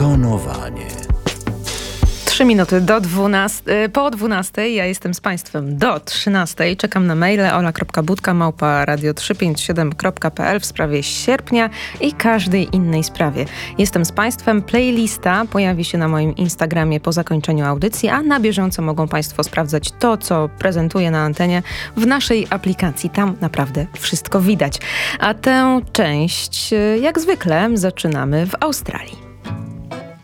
Tonowanie. 3 minuty po 12. Ja jestem z Państwem do 13. Czekam na maile ola.budka@radio357.pl w sprawie sierpnia i każdej innej sprawie. Jestem z Państwem. Playlista pojawi się na moim Instagramie po zakończeniu audycji, a na bieżąco mogą Państwo sprawdzać to, co prezentuję na antenie w naszej aplikacji. Tam naprawdę wszystko widać. A tę część, jak zwykle, zaczynamy w Australii.